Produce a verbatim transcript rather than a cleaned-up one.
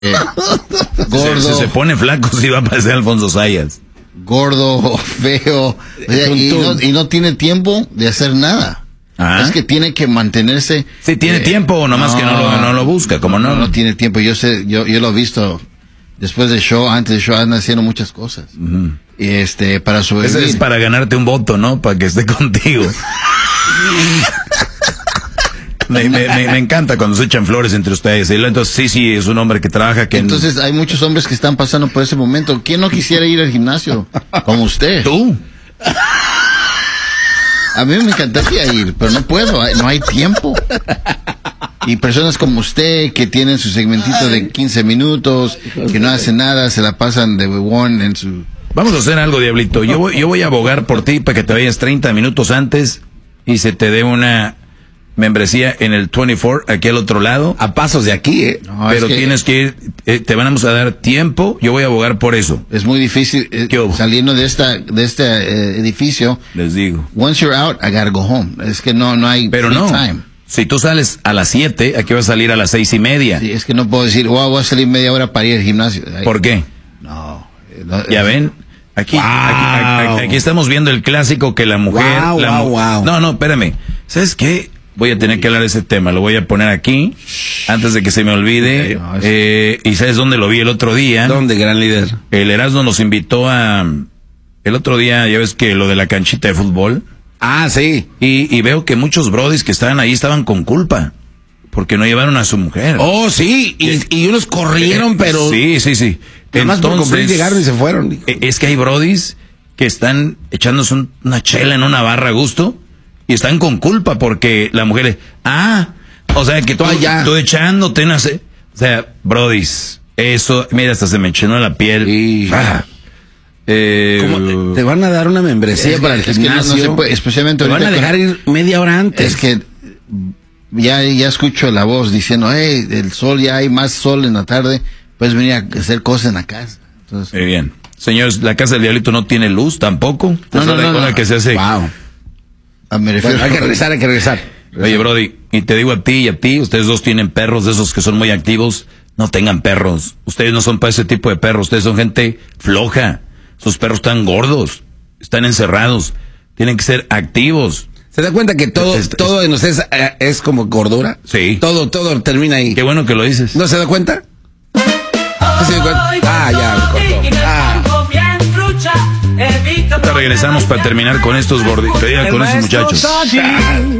Eh, gordo. Se, se pone flaco si va a parecer Alfonso Sayas. Gordo, feo. O sea, y, no, y no tiene tiempo de hacer nada. ¿Ah? Es que tiene que mantenerse. Sí, tiene eh, tiempo, nomás no, que no lo, no lo busca, como no. No, no tiene tiempo. Yo sé, yo, yo lo he visto después del show, antes del show, andan haciendo muchas cosas. Uh-huh. Y este, para sobrevivir. Ese es para ganarte un voto, ¿no? Para que esté contigo. Me, me, me, me encanta cuando se echan flores entre ustedes. Entonces, sí, sí, es un hombre que trabaja. Que Entonces, hay muchos hombres que están pasando por ese momento. ¿Quién no quisiera ir al gimnasio? Como usted. ¿Tú? A mí me encantaría ir, pero no puedo, no hay tiempo. Y personas como usted, que tienen su segmentito de quince minutos, que no hacen nada, se la pasan de huevón en su... Vamos a hacer algo, Diablito. Yo voy, yo voy a abogar por ti para que te vayas treinta minutos antes y se te dé una... membresía en el veinticuatro, aquí al otro lado. A pasos de aquí, ¿eh? No, pero que tienes que ir, eh, te vamos a dar tiempo, yo voy a abogar por eso. Es muy difícil eh, saliendo de esta de este eh, edificio. Les digo. Once you're out, I gotta go home. Es que no, no hay pero no. Time. Si tú sales a las siete, aquí vas a salir a las seis y media. Sí, es que no puedo decir, wow, voy a salir media hora para ir al gimnasio. Ay, ¿por qué? No. no ya ven. Aquí, wow. aquí, aquí, aquí estamos viendo el clásico que la mujer... Wow, la wow, wow. No, no, espérame. ¿Sabes qué? Voy a tener que hablar de ese tema, lo voy a poner aquí, antes de que se me olvide. No, es... eh, ¿Y sabes dónde lo vi el otro día? ¿Dónde, gran líder? El Erasmo nos invitó a... El otro día, ya ves que lo de la canchita de fútbol. Ah, sí. Y, y veo que muchos brodis que estaban ahí estaban con culpa, porque no llevaron a su mujer. Oh, sí, y, y unos corrieron, eh, pero... Sí, sí, sí. Además, por cumplir llegaron y se fueron. Es que hay brodis que están echándose un, una chela en una barra a gusto, y están con culpa porque la mujer es, ah, o sea, que tú, tú echándote, no sé. O sea, brodis, eso, mira, hasta se me llenó la piel. Sí. Ah, eh, ¿Cómo te van a dar una membresía es para que, el gimnasio? Es que no, no se puede, especialmente te van a dejar con, ir media hora antes. Es que ya, ya escucho la voz diciendo, hey, el sol, ya hay más sol en la tarde, puedes venir a hacer cosas en la casa. Entonces, muy bien. Señores, la casa del Diablito no tiene luz tampoco. No, no, no, no. Que se hace. Wow. Ah, me refiero bueno, hay que regresar, hay que regresar. Oye, Brody, y te digo a ti y a ti, ustedes dos tienen perros de esos que son muy activos, no tengan perros. Ustedes no son para ese tipo de perros, ustedes son gente floja. Sus perros están gordos, están encerrados, tienen que ser activos. ¿Se da cuenta que todo, es, todo de nosotros es, es como gordura? Sí. Todo, todo termina ahí. Qué bueno que lo dices. ¿No se da cuenta? ¿No se da cuenta? Ah, ya, me cortó. Ah. Regresamos para terminar con estos gorditos, con estos muchachos.